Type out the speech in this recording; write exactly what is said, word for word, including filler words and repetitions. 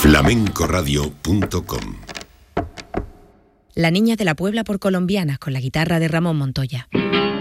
flamencoradio punto com. La niña de la Puebla por Colombianas, con la guitarra de Ramón Montoya.